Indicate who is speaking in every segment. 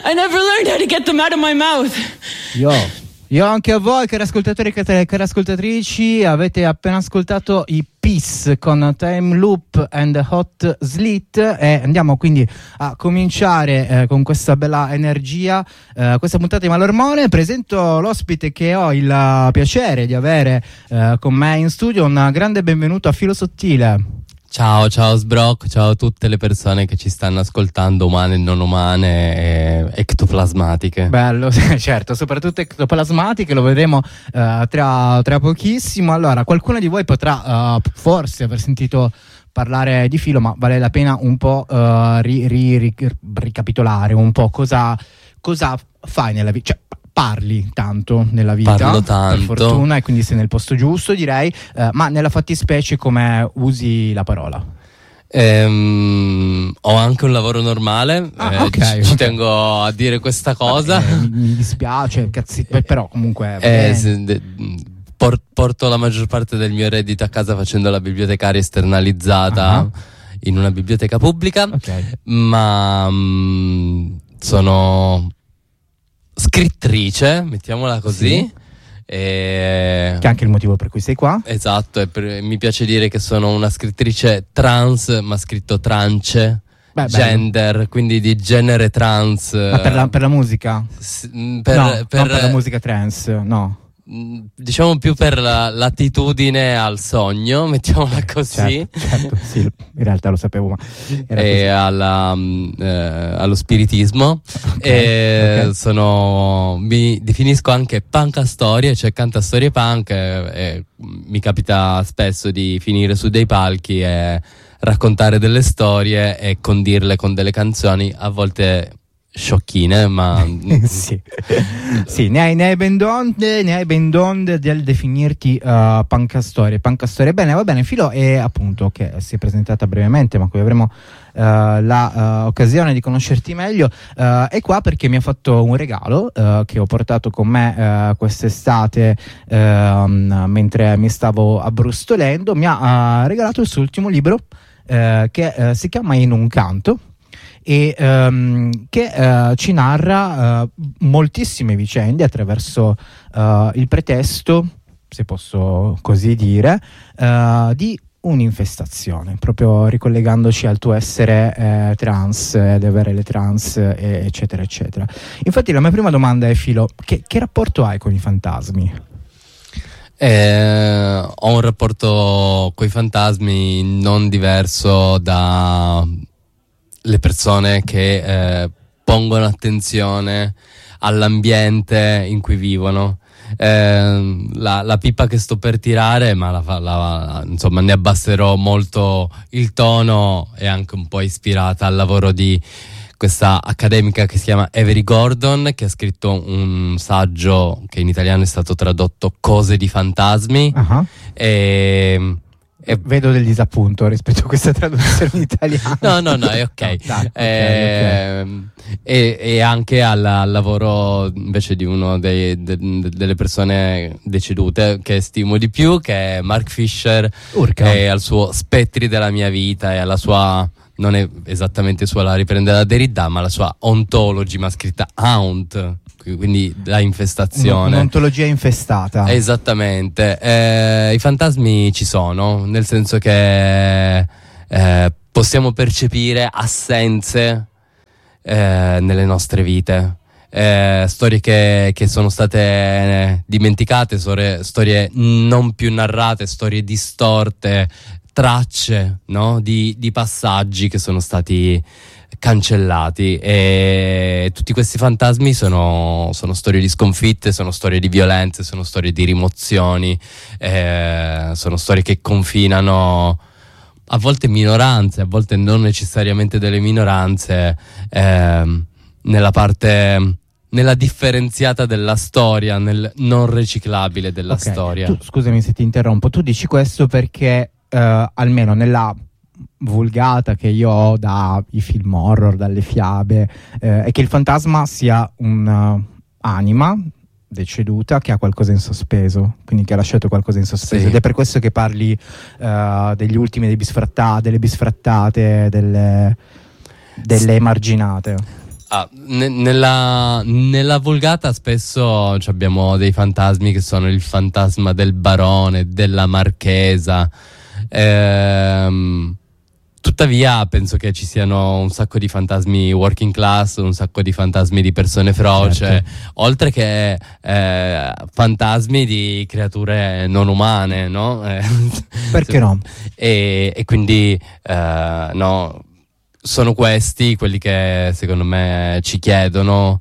Speaker 1: I never learned how to get them out of my mouth.
Speaker 2: Io anche a voi, cari ascoltatori e cari ascoltatrici, avete appena ascoltato i Peace con Time Loop and Hot Slit e andiamo quindi a cominciare con questa bella energia, questa puntata di Malormone. Presento l'ospite che ho il piacere di avere con me in studio, un grande benvenuto a Filo Sottile.
Speaker 3: Ciao Sbrock, ciao a tutte le persone che ci stanno ascoltando, umane, non umane e ectoplasmatiche.
Speaker 2: Bello, certo, soprattutto ectoplasmatiche, lo vedremo tra pochissimo. Allora, qualcuno di voi potrà forse aver sentito parlare di Filo, ma vale la pena un po' ricapitolare un po' cosa fai nella vita, cioè parli tanto nella vita,
Speaker 3: parlo tanto,
Speaker 2: per fortuna, e quindi sei nel posto giusto, direi, ma nella fattispecie come usi la parola?
Speaker 3: Ho anche un lavoro normale, ci tengo a dire questa cosa.
Speaker 2: Mi dispiace, però comunque
Speaker 3: porto la maggior parte del mio reddito a casa facendo la bibliotecaria esternalizzata in una biblioteca pubblica, ma sono scrittrice, mettiamola così,
Speaker 2: sì. Che è anche il motivo per cui sei qua.
Speaker 3: Esatto, mi piace dire che sono una scrittrice trans, ma scritto trance, gender, quindi di genere trans.
Speaker 2: Ma per la musica? Non per la musica trans, no.
Speaker 3: Diciamo più per la latitudine al sogno, mettiamola così.
Speaker 2: Certo, sì, in realtà lo sapevo, ma
Speaker 3: e allo spiritismo. Mi definisco anche punkastorie, cioè cantastorie punk, e mi capita spesso di finire su dei palchi e raccontare delle storie e condirle con delle canzoni, a volte sciocchine, ma
Speaker 2: sì, ne hai ben donde del definirti punkastorie. Bene, va bene. Filo è appunto che si è presentata brevemente, ma qui avremo occasione di conoscerti meglio. È qua perché mi ha fatto un regalo che ho portato con me quest'estate mentre mi stavo abbrustolendo. Mi ha regalato il suo ultimo libro che si chiama In un canto, e che ci narra moltissime vicende attraverso il pretesto, se posso così dire, di un'infestazione, proprio ricollegandoci al tuo essere trans, di avere le trans, eccetera eccetera. Infatti la mia prima domanda è, Filo, che rapporto hai con i fantasmi?
Speaker 3: Ho un rapporto con i fantasmi non diverso da le persone che pongono attenzione all'ambiente in cui vivono. La pippa che sto per tirare, ma insomma ne abbasserò molto il tono, è anche un po' ispirata al lavoro di questa accademica che si chiama Avery Gordon, che ha scritto un saggio che in italiano è stato tradotto Cose di fantasmi.
Speaker 2: E vedo del disappunto rispetto a questa traduzione in italiano.
Speaker 3: No, è ok.
Speaker 2: Okay.
Speaker 3: E anche al lavoro invece di uno delle persone decedute che stimo di più, che è Mark Fisher, e al suo Spettri della mia vita e alla sua, non è esattamente sua, la riprende da Derrida, ma la sua Ontology, ma scritta Haunt, quindi la infestazione,
Speaker 2: un'ontologia infestata.
Speaker 3: Esattamente. I fantasmi ci sono, nel senso che possiamo percepire assenze nelle nostre vite, storie che sono state dimenticate, storie non più narrate, storie distorte, tracce, no? di passaggi che sono stati cancellati, e tutti questi fantasmi sono storie di sconfitte, sono storie di violenze, sono storie di rimozioni, sono storie che confinano a volte minoranze, a volte non necessariamente delle minoranze, nella parte, nella differenziata della storia, nel non riciclabile della storia.
Speaker 2: Scusami se ti interrompo, tu dici questo perché almeno nella vulgata che io ho dai film horror, dalle fiabe, è che il fantasma sia un'anima deceduta che ha qualcosa in sospeso, quindi che ha lasciato qualcosa in sospeso, sì. Ed è per questo che parli degli ultimi, delle bisfrattate, delle emarginate.
Speaker 3: Nella Vulgata spesso abbiamo dei fantasmi che sono il fantasma del barone, della marchesa. Tuttavia penso che ci siano un sacco di fantasmi working class, un sacco di fantasmi di persone froce, certo, oltre che fantasmi di creature non umane, no?
Speaker 2: Perché no?
Speaker 3: E quindi no, sono questi quelli che secondo me ci chiedono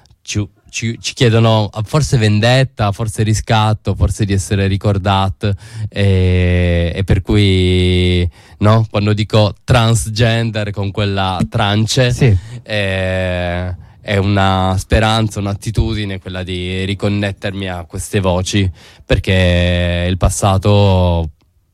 Speaker 3: forse vendetta, forse riscatto, forse di essere ricordato, e per cui no, quando dico transgender con quella trance,
Speaker 2: sì,
Speaker 3: è una speranza, un'attitudine quella di riconnettermi a queste voci, perché il passato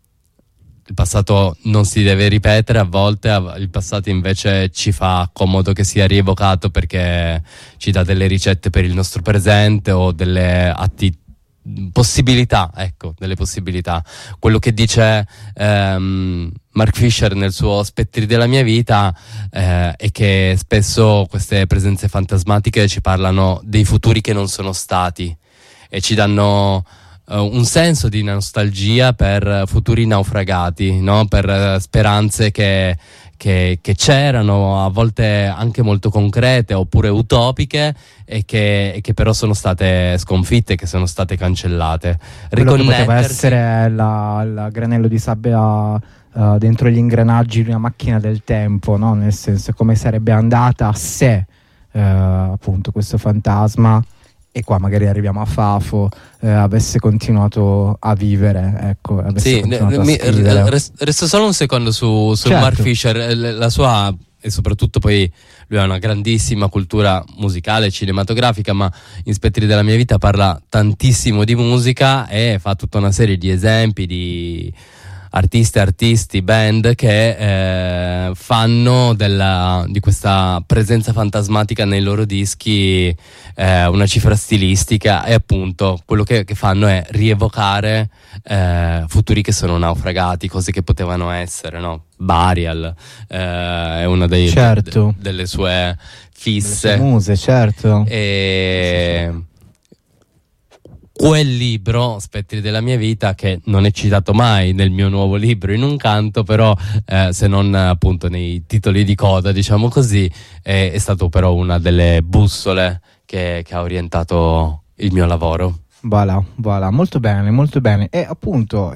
Speaker 3: non si deve ripetere, a volte il passato invece ci fa comodo che sia rievocato, perché ci dà delle ricette per il nostro presente o delle possibilità, ecco, delle possibilità. Quello che dice Mark Fisher nel suo Spettri della mia vita è che spesso queste presenze fantasmatiche ci parlano dei futuri che non sono stati e ci danno un senso di nostalgia per futuri naufragati, no? Per speranze che c'erano, a volte anche molto concrete oppure utopiche, e che però sono state sconfitte, che sono state cancellate.
Speaker 2: Quello che poteva essere il granello di sabbia dentro gli ingranaggi di una macchina del tempo, no? Nel senso, come sarebbe andata se appunto questo fantasma, e qua magari arriviamo a Fafo, avesse continuato a vivere, ecco, avesse continuato a scrivere.
Speaker 3: Resto solo un secondo su
Speaker 2: certo.
Speaker 3: Mark Fisher, la sua, e soprattutto poi lui ha una grandissima cultura musicale e cinematografica, ma in Spettri della mia vita parla tantissimo di musica e fa tutta una serie di esempi di artisti, band che fanno di questa presenza fantasmatica nei loro dischi una cifra stilistica, e appunto quello che fanno è rievocare futuri che sono naufragati, cose che potevano essere, no? Burial è una
Speaker 2: certo,
Speaker 3: delle sue fisse,
Speaker 2: delle sue muse, certo.
Speaker 3: E quel libro, Spettri della mia vita, che non è citato mai nel mio nuovo libro In un canto, però se non appunto nei titoli di coda, diciamo così, è stato però una delle bussole che ha orientato il mio lavoro.
Speaker 2: Voilà, molto bene. E appunto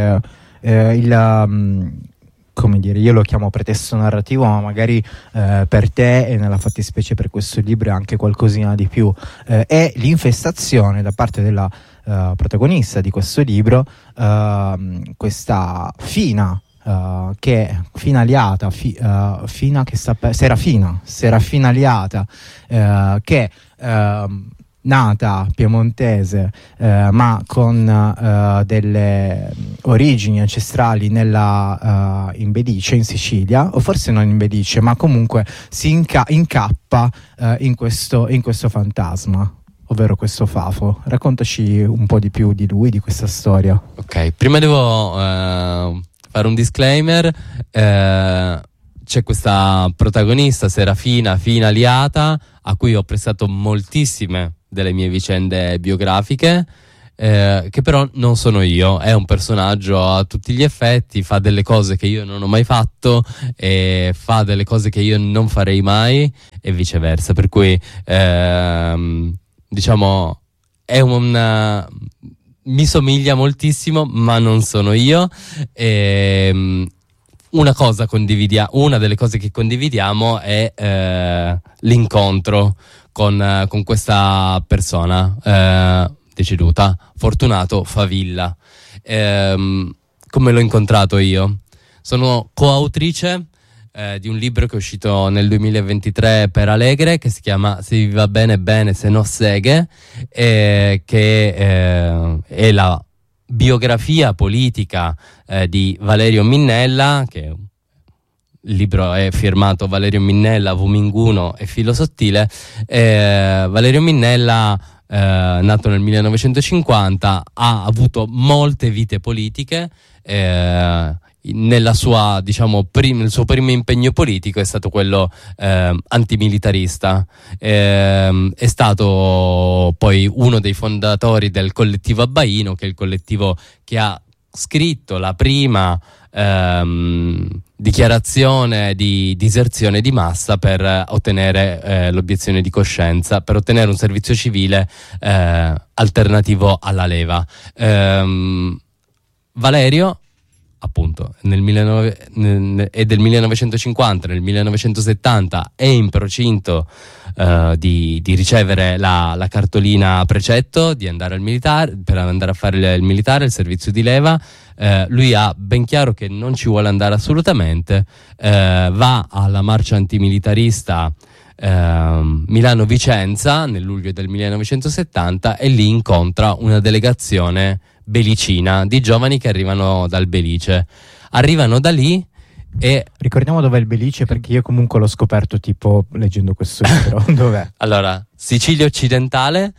Speaker 2: come dire, io lo chiamo pretesto narrativo, ma magari per te, e nella fattispecie per questo libro, è anche qualcosina di più. È l'infestazione da parte della protagonista di questo libro, questa Fina, che finaliata, Fina che Serafina Aliata, che nata piemontese, ma con delle origini ancestrali in Bedice, in Sicilia, o forse non in Bedice, ma comunque si incappa in questo fantasma, ovvero questo Fafo. Raccontaci un po' di più di lui, di questa storia.
Speaker 3: Ok, prima devo fare un disclaimer. C'è questa protagonista, Serafina Aliata, a cui ho prestato moltissime delle mie vicende biografiche, che però non sono io. È un personaggio a tutti gli effetti, fa delle cose che io non ho mai fatto e fa delle cose che io non farei mai, e viceversa, per cui diciamo mi somiglia moltissimo, ma non sono io. Una delle cose che condividiamo è l'incontro con questa persona deceduta, Fortunato Favilla. Come l'ho incontrato io? Sono coautrice di un libro che è uscito nel 2023 per Alegre, che si chiama Se vi va bene, se no seghe, che è la biografia politica di Valerio Minnella, che il libro è firmato Valerio Minnella, Vominguno e Filo sottile. Valerio Minnella, nato nel 1950, ha avuto molte vite politiche, nella sua, diciamo, il suo primo impegno politico è stato quello antimilitarista. È stato poi uno dei fondatori del collettivo Abbaino, che è il collettivo che ha scritto la prima dichiarazione di diserzione di massa per ottenere l'obiezione di coscienza, per ottenere un servizio civile alternativo alla leva. Valerio, appunto, è del 1950, nel 1970 è in procinto di ricevere la cartolina precetto, di andare al militare, per andare a fare il militare, il servizio di leva. Lui ha ben chiaro che non ci vuole andare assolutamente, va alla marcia antimilitarista Milano-Vicenza nel luglio del 1970 e lì incontra una delegazione belicina di giovani che arrivano dal Belice. Arrivano da lì e...
Speaker 2: Ricordiamo dov'è il Belice, perché io comunque l'ho scoperto tipo leggendo questo libro. Dov'è?
Speaker 3: Allora, Sicilia occidentale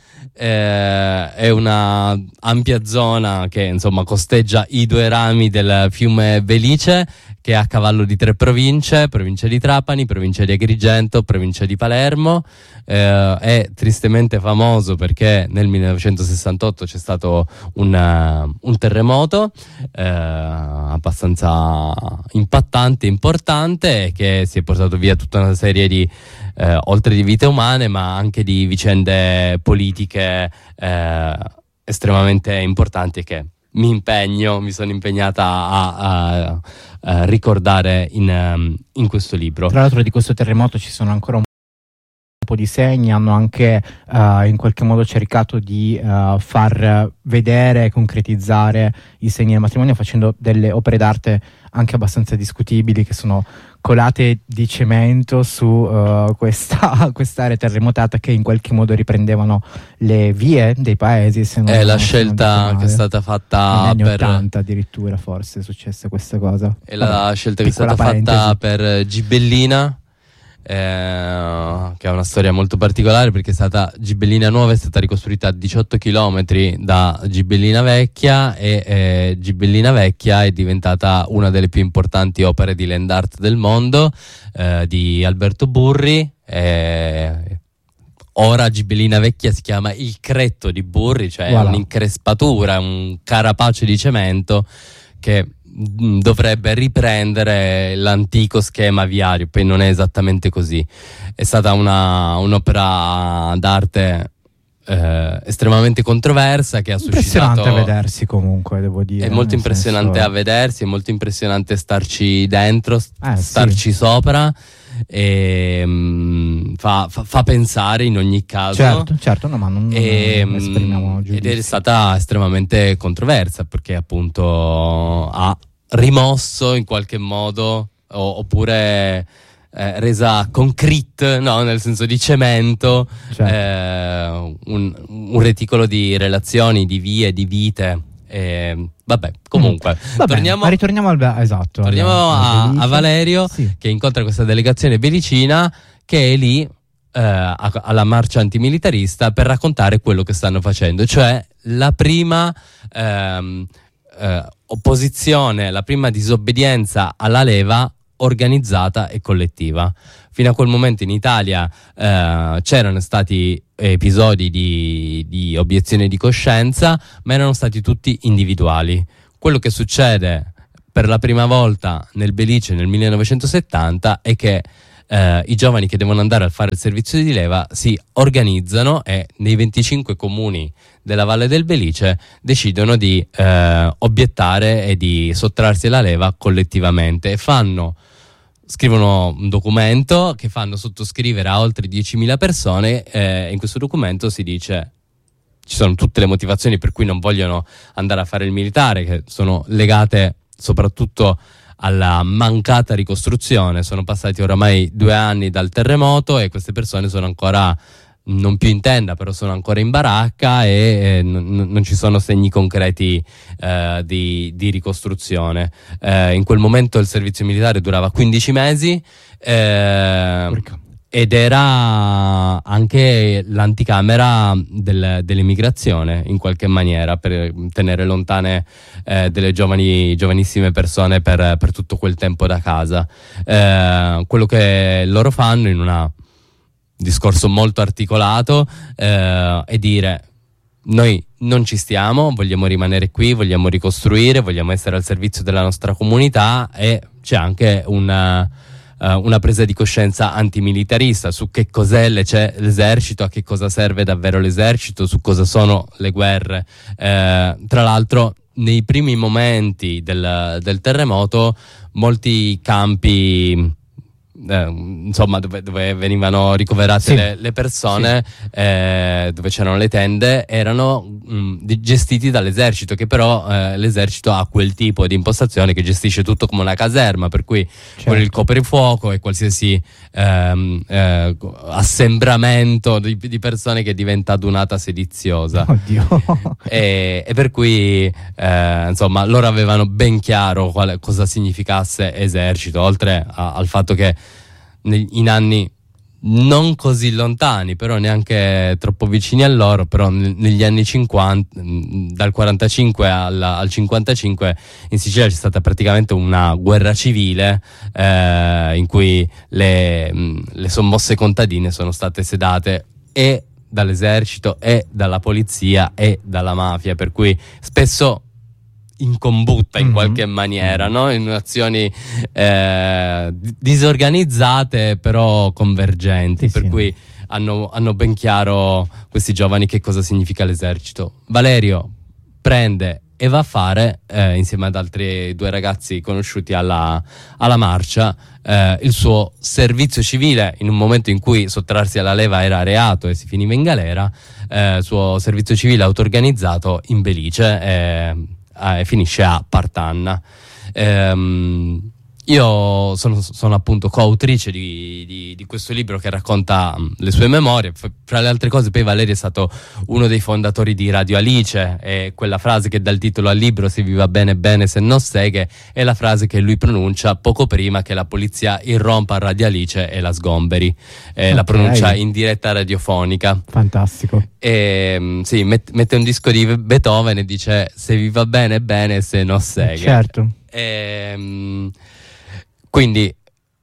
Speaker 3: è una ampia zona che insomma costeggia i due rami del fiume Belice, che è a cavallo di 3 province: provincia di Trapani, provincia di Agrigento, provincia di Palermo. È tristemente famoso perché nel 1968 c'è stato un terremoto abbastanza impattante, importante, che si è portato via tutta una serie di oltre di vite umane, ma anche di vicende politiche estremamente importanti che mi sono impegnata a ricordare in questo libro.
Speaker 2: Tra l'altro di questo terremoto ci sono ancora un po' di segni, hanno anche in qualche modo cercato di far vedere e concretizzare i segni del matrimonio facendo delle opere d'arte anche abbastanza discutibili, che sono colate di cemento su quest'area terremotata, che in qualche modo riprendevano le vie dei paesi. Se non
Speaker 3: è la scelta che è stata fatta
Speaker 2: negli anni
Speaker 3: per
Speaker 2: 80 addirittura, forse è successa questa cosa.
Speaker 3: È la scelta che è stata fatta per Gibellina, che è una storia molto particolare, perché Gibellina Nuova è stata ricostruita a 18 km da Gibellina Vecchia, e Gibellina Vecchia è diventata una delle più importanti opere di land art del mondo, di Alberto Burri. Ora Gibellina Vecchia si chiama il Cretto di Burri, cioè
Speaker 2: voilà,
Speaker 3: un'increspatura, un carapace di cemento che dovrebbe riprendere l'antico schema viario. Poi non è esattamente così. È stata un'opera d'arte estremamente controversa, che ha suscitato...
Speaker 2: Impressionante a vedersi, comunque, devo dire.
Speaker 3: È molto impressionante a vedersi, è molto impressionante starci dentro, starci sopra, e fa pensare in ogni caso.
Speaker 2: Certo, no, ma non esprimiamo giudizio.
Speaker 3: Ed è stata estremamente controversa, perché appunto ha rimosso in qualche modo, oppure resa concrete, no, nel senso di cemento, un reticolo di relazioni, di vie, di vite. Vabbè, comunque
Speaker 2: ritorniamo
Speaker 3: a Valerio, sì, che incontra questa delegazione belicina che è lì alla marcia antimilitarista per raccontare quello che stanno facendo, cioè la prima opposizione, la prima disobbedienza alla leva organizzata e collettiva. Fino a quel momento in Italia c'erano stati episodi di obiezione di coscienza, ma erano stati tutti individuali. Quello che succede per la prima volta nel Belice nel 1970 è che i giovani che devono andare a fare il servizio di leva si organizzano e nei 25 comuni della Valle del Belice decidono di obiettare e di sottrarsi alla leva collettivamente, e scrivono un documento che fanno sottoscrivere a oltre 10.000 persone. In questo documento si dice, ci sono tutte le motivazioni per cui non vogliono andare a fare il militare, che sono legate soprattutto alla mancata ricostruzione. Sono passati oramai 2 anni dal terremoto e queste persone sono ancora non più in tenda, però sono ancora in baracca, e non ci sono segni concreti di ricostruzione. In quel momento il servizio militare durava 15 mesi, ed era anche l'anticamera dell'immigrazione in qualche maniera, per tenere lontane delle giovanissime persone per tutto quel tempo da casa. Quello che loro fanno in un discorso molto articolato è dire: noi non ci stiamo, vogliamo rimanere qui, vogliamo ricostruire, vogliamo essere al servizio della nostra comunità, e c'è anche una presa di coscienza antimilitarista su che cos'è l'esercito, a che cosa serve davvero l'esercito, su cosa sono le guerre. Tra l'altro, nei primi momenti del terremoto, molti campi, insomma, dove venivano ricoverate le persone, dove c'erano le tende, erano gestiti dall'esercito, che però l'esercito ha quel tipo di impostazione che gestisce tutto come una caserma, per cui con il coprifuoco e qualsiasi assembramento di persone che diventa adunata sediziosa.
Speaker 2: Oddio.
Speaker 3: E per cui insomma, loro avevano ben chiaro cosa significasse esercito, oltre al fatto che in anni non così lontani, però neanche troppo vicini a loro, però negli anni 50, dal 45 al 55, in Sicilia c'è stata praticamente una guerra civile in cui le sommosse contadine sono state sedate e dall'esercito e dalla polizia e dalla mafia, per cui spesso in combutta in qualche maniera, no? In azioni disorganizzate però convergenti, per cui hanno ben chiaro questi giovani che cosa significa l'esercito. Valerio prende e va a fare, insieme ad altri 2 ragazzi conosciuti alla marcia, il suo servizio civile, in un momento in cui sottrarsi alla leva era reato e si finiva in galera. Suo servizio civile auto-organizzato in Belice, finisce a Partanna. Io sono appunto coautrice di questo libro che racconta le sue memorie. Fra le altre cose, poi Valerio è stato uno dei fondatori di Radio Alice, e quella frase che dà il titolo al libro, "Se vi va bene bene, se no seghe", è la frase che lui pronuncia poco prima che la polizia irrompa a Radio Alice e la sgomberi. La pronuncia in diretta radiofonica.
Speaker 2: Fantastico.
Speaker 3: E sì, mette un disco di Beethoven e dice: "Se vi va bene bene, se no seghe".
Speaker 2: Certo.
Speaker 3: Quindi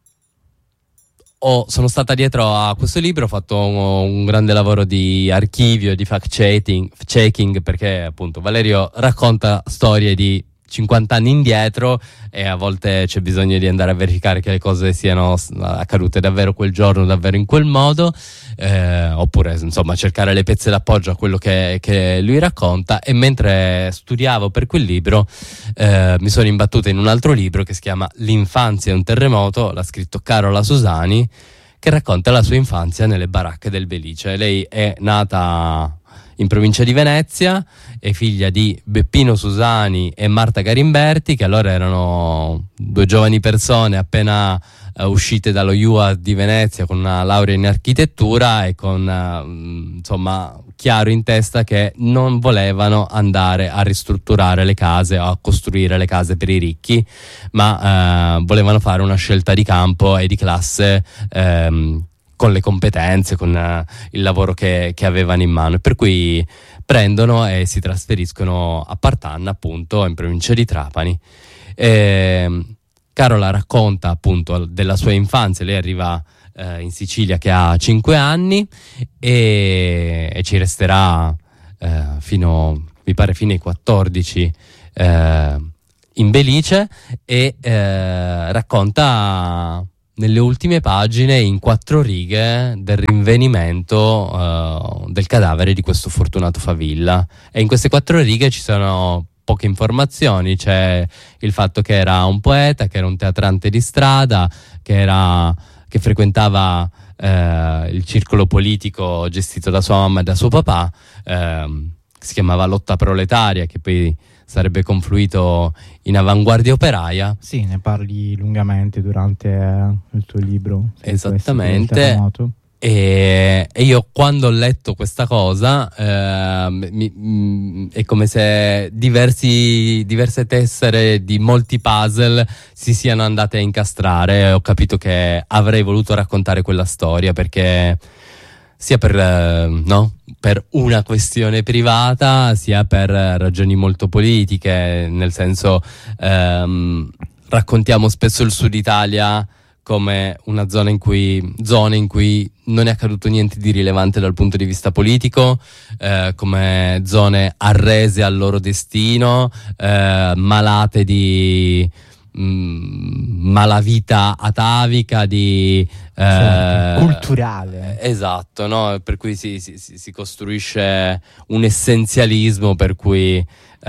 Speaker 3: sono stata dietro a questo libro, ho fatto un grande lavoro di archivio, di fact-checking, perché appunto Valerio racconta storie di 50 anni indietro e a volte c'è bisogno di andare a verificare che le cose siano accadute davvero quel giorno, davvero in quel modo, oppure insomma cercare le pezze d'appoggio a quello che lui racconta. E mentre studiavo per quel libro mi sono imbattuta in un altro libro che si chiama "L'infanzia è un terremoto", l'ha scritto Carola Susani, che racconta la sua infanzia nelle baracche del Belice. Lei è nata in provincia di Venezia, è figlia di Beppino Susani e Marta Garimberti, che allora erano 2 giovani persone appena uscite dallo UA di Venezia con una laurea in architettura e con insomma chiaro in testa che non volevano andare a ristrutturare le case o a costruire le case per i ricchi, ma volevano fare una scelta di campo e di classe con le competenze, con il lavoro che avevano in mano, e per cui prendono e si trasferiscono a Partanna, appunto, in provincia di Trapani. Carola racconta appunto della sua infanzia. Lei arriva in Sicilia che ha 5 anni e ci resterà fino ai 14 in Belice, e racconta nelle ultime pagine, in 4 righe, del rinvenimento del cadavere di questo Fortunato Favilla. E in queste 4 righe ci sono poche informazioni. C'è il fatto che era un poeta, che era un teatrante di strada, che frequentava il circolo politico gestito da sua mamma e da suo papà, che si chiamava Lotta Proletaria, che poi sarebbe confluito in Avanguardia Operaia.
Speaker 2: Sì, ne parli lungamente durante il tuo libro.
Speaker 3: Esattamente. E io quando ho letto questa cosa è come se diverse tessere di molti puzzle si siano andate a incastrare, e ho capito che avrei voluto raccontare quella storia, perché sia per una questione privata, sia per ragioni molto politiche, nel senso raccontiamo spesso il Sud Italia come una zona in cui non è accaduto niente di rilevante dal punto di vista politico, come zone arrese al loro destino, malate di malavita atavica, di
Speaker 2: culturale.
Speaker 3: Esatto, no? Per cui si costruisce un essenzialismo per cui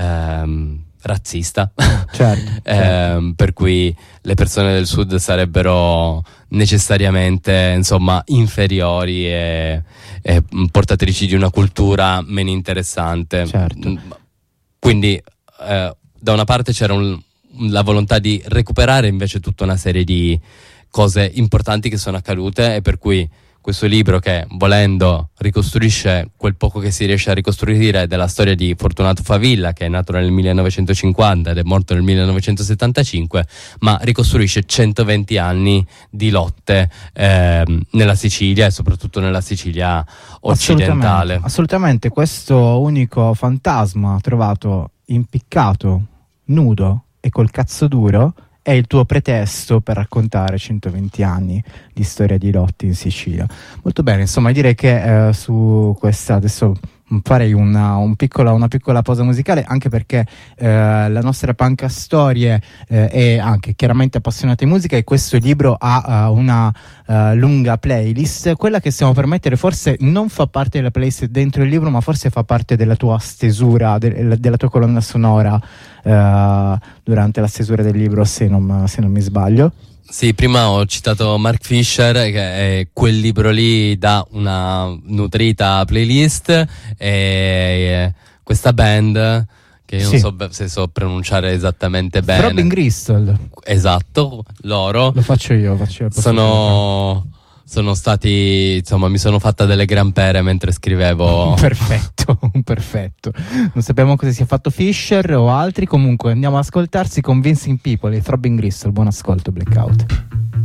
Speaker 3: razzista, certo. Per cui le persone del Sud sarebbero necessariamente, insomma, inferiori e portatrici di una cultura meno interessante.
Speaker 2: Certo.
Speaker 3: Quindi da una parte c'era la volontà di recuperare invece tutta una serie di cose importanti che sono accadute, e per cui questo libro, che volendo ricostruisce quel poco che si riesce a ricostruire della storia di Fortunato Favilla, che è nato nel 1950 ed è morto nel 1975, ma ricostruisce 120 anni di lotte nella Sicilia, e soprattutto nella Sicilia occidentale.
Speaker 2: Assolutamente, questo unico fantasma trovato impiccato, nudo e col cazzo duro è il tuo pretesto per raccontare 120 anni di storia di lotti in Sicilia. Molto bene, insomma, direi che su questa adesso farei una piccola pausa musicale, anche perché la nostra Panca Storie è anche chiaramente appassionata di musica, e questo libro ha una lunga playlist. Quella che stiamo per mettere forse non fa parte della playlist dentro il libro, ma forse fa parte della tua stesura, della tua colonna sonora durante la stesura del libro, se non mi sbaglio.
Speaker 3: Sì, prima ho citato Mark Fisher, che quel libro lì dà una nutrita playlist, e questa band, che io non so se so pronunciare esattamente bene.
Speaker 2: Throbbing Gristle.
Speaker 3: Esatto, loro.
Speaker 2: Lo faccio io.
Speaker 3: Sono stati, insomma, mi sono fatta delle gran pere mentre scrivevo.
Speaker 2: Perfetto. Non sappiamo cosa sia fatto Fisher o altri, comunque andiamo ad ascoltarsi con Convincing People e Throbbing Gristle. Buon ascolto, Blackout.